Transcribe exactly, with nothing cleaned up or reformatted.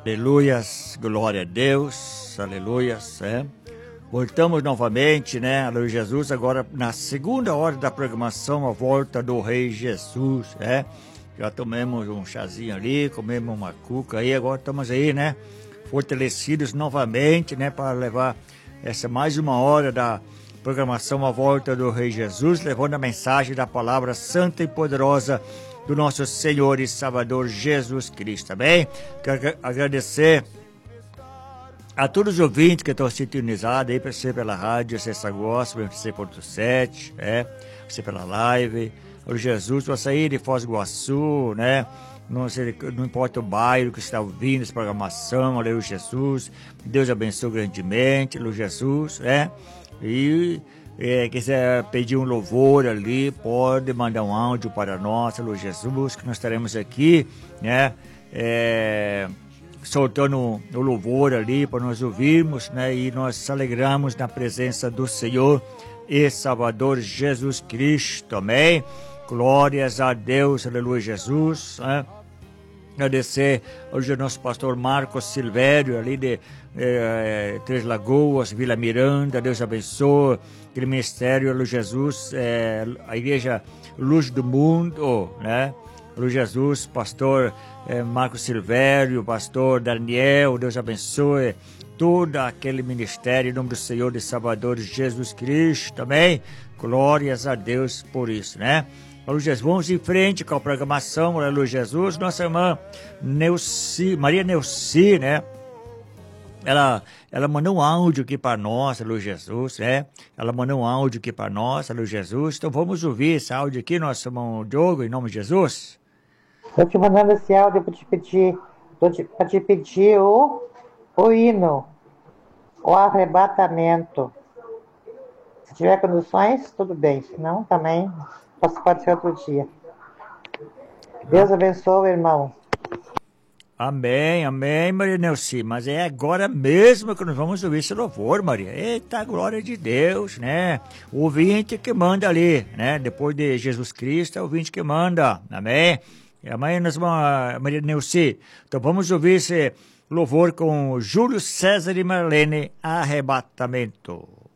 Aleluias, glória a Deus, aleluias, é. Voltamos novamente, né, aleluia Jesus, agora na segunda hora da programação, a volta do Rei Jesus, é. Já tomamos um chazinho ali, comemos uma cuca aí, agora estamos aí, né, fortalecidos novamente, né, para levar essa mais uma hora da programação, a volta do Rei Jesus, levando a mensagem da palavra santa e poderosa do nosso Senhor e Salvador Jesus Cristo, amém? Quero agradecer a todos os ouvintes que estão sintonizados aí, para você pela rádio, Acessa Gospel, cem ponto sete, é, você pela live, o Jesus, você aí de Foz do Iguaçu, né? Não, sei, não importa o bairro que está ouvindo essa programação, aleluia Jesus, Deus abençoe grandemente, aleluia Jesus, né? E É, quiser pedir um louvor ali, pode mandar um áudio para nós, aleluia Jesus, que nós estaremos aqui, né, é, soltando o louvor ali para nós ouvirmos, né, e nós alegramos na presença do Senhor e Salvador Jesus Cristo, amém? Glórias a Deus, aleluia Jesus, né? Agradecer hoje ao nosso pastor Marcos Silvério, ali de eh, Três Lagoas, Vila Miranda, Deus abençoe, aquele ministério, aleluia Jesus, eh, a igreja Luz do Mundo, né? Aleluia Jesus, pastor eh, Marcos Silvério, pastor Daniel, Deus abençoe todo aquele ministério, em nome do Senhor e Salvador Jesus Cristo, amém? Glórias a Deus por isso, né? Aleluia Jesus, vamos em frente com a programação, aleluia Jesus, nossa irmã Neuci, Maria Neuci, né? Ela, ela mandou um áudio aqui para nós, aleluia Jesus, né? Ela mandou um áudio aqui para nós, aleluia Jesus. Então vamos ouvir esse áudio aqui, nosso irmão Diogo, em nome de Jesus. Estou te mandando esse áudio para te pedir, para te pedir o, o hino, o arrebatamento. Se tiver condições, tudo bem, se não, também pode ser outro dia. Deus abençoe, irmão. Amém, amém, Maria Neuci, mas é agora mesmo que nós vamos ouvir esse louvor, Maria. Eita, glória de Deus, né? O ouvinte que manda ali, né? Depois de Jesus Cristo, é o ouvinte que manda, amém? E amanhã nós vamos, Maria Neuci, então vamos ouvir esse louvor com Júlio César e Marlene, Arrebatamento.